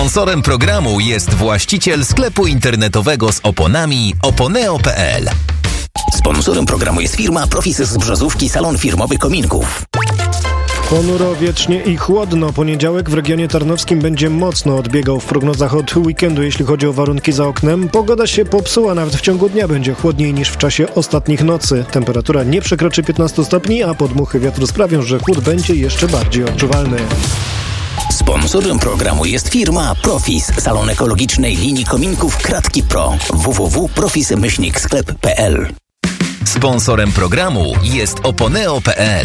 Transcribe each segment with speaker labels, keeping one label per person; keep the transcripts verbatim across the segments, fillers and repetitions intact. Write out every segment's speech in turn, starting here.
Speaker 1: Sponsorem programu jest właściciel sklepu internetowego z oponami oponeo kropka pe el.
Speaker 2: Sponsorem programu jest firma Profis z Brzozówki, salon firmowy kominków.
Speaker 3: Ponuro, wiecznie i chłodno. Poniedziałek w regionie tarnowskim będzie mocno odbiegał w prognozach od weekendu, jeśli chodzi o warunki za oknem. Pogoda się popsuła, nawet w ciągu dnia będzie chłodniej niż w czasie ostatnich nocy. Temperatura nie przekroczy piętnastu stopni, a podmuchy wiatru sprawią, że chłód będzie jeszcze bardziej odczuwalny.
Speaker 2: Sponsorem programu jest firma Profis, salon ekologicznej linii kominków Kratki Pro. w w w kropka profis myślnik sklep kropka pe el.
Speaker 1: Sponsorem programu jest oponeo kropka pe el.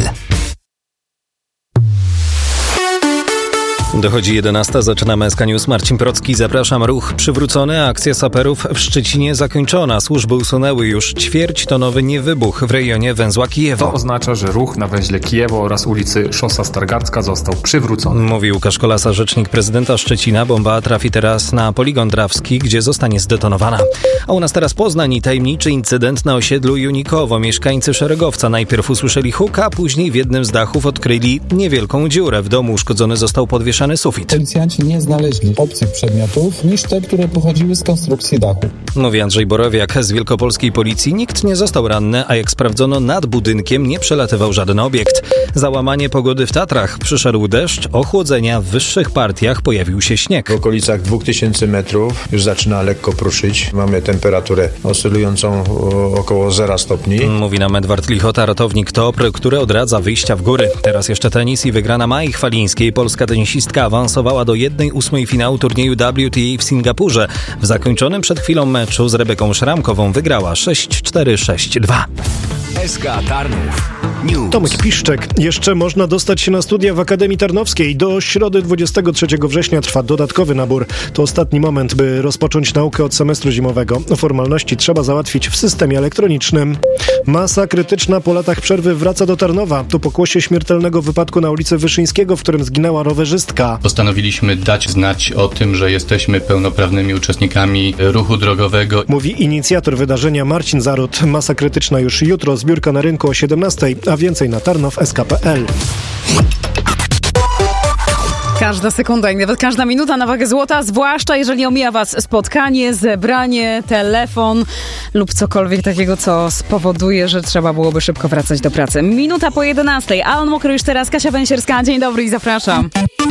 Speaker 4: Dochodzi jedenasta, zaczynamy S K News. Marcin Procki, zapraszam. Ruch przywrócony, akcja saperów w Szczecinie zakończona. Służby usunęły już ćwierćtonowy niewybuch w rejonie węzła Kijewo.
Speaker 5: To oznacza, że ruch na węźle Kijewo oraz ulicy Szosa Stargardzka został przywrócony.
Speaker 4: Mówi Łukasz Kolasa, rzecznik prezydenta Szczecina. Bomba trafi teraz na poligon Drawski, gdzie zostanie zdetonowana. A u nas teraz Poznań i tajemniczy incydent na osiedlu Junikowo. Mieszkańcy Szeregowca najpierw usłyszeli huk, a później w jednym z dachów odkryli niewielką dziurę. W domu uszkodzony został podwieszany sufit.
Speaker 6: Policjanci nie znaleźli obcych przedmiotów niż te, które pochodziły z konstrukcji dachu.
Speaker 4: Mówi Andrzej Borowiak z wielkopolskiej policji. Nikt nie został ranny, a jak sprawdzono, nad budynkiem nie przelatywał żaden obiekt. Załamanie pogody w Tatrach. Przyszedł deszcz, ochłodzenia, w wyższych partiach pojawił się śnieg.
Speaker 7: W okolicach dwóch tysięcy metrów już zaczyna lekko pruszyć. Mamy temperaturę oscylującą około zera stopni.
Speaker 4: Mówi nam Edward Lichota, ratownik T O P R, który odradza wyjścia w góry. Teraz jeszcze tenis i wygrana Mai Chwalińskiej. Polska tenisistka awansowała do jednej ósmej finału turnieju W T A w Singapurze. W zakończonym przed chwilą meczu z Rebeką Szramkową wygrała sześć cztery sześć dwa.
Speaker 1: S K Tarnów News.
Speaker 3: Tomek Piszczek. Jeszcze można dostać się na studia w Akademii Tarnowskiej. Do środy dwudziestego trzeciego września trwa dodatkowy nabór. To ostatni moment, by rozpocząć naukę od semestru zimowego. Formalności trzeba załatwić w systemie elektronicznym. Masa krytyczna po latach przerwy wraca do Tarnowa. To pokłosie śmiertelnego wypadku na ulicy Wyszyńskiego, w którym zginęła rowerzystka.
Speaker 8: Postanowiliśmy dać znać o tym, że jesteśmy pełnoprawnymi uczestnikami ruchu drogowego.
Speaker 3: Mówi inicjator wydarzenia Marcin Zaród. Masa krytyczna już jutro, zbiórka na rynku o siedemnastej, a więcej na tarnow kropka es ka kropka pe el.
Speaker 9: Każda sekunda i nawet każda minuta na wagę złota, zwłaszcza jeżeli omija was spotkanie, zebranie, telefon lub cokolwiek takiego, co spowoduje, że trzeba byłoby szybko wracać do pracy. Minuta po jedenastej. Alan Mokry już teraz, Kasia Węsierska. Dzień dobry i zapraszam.